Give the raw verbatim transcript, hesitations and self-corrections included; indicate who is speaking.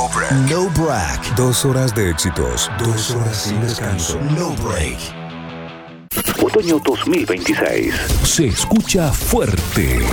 Speaker 1: No break.
Speaker 2: No break.
Speaker 3: Dos horas de éxitos. Dos horas sin descanso.
Speaker 2: No break.
Speaker 4: Otoño dos mil veintiséis.
Speaker 3: Se escucha fuerte.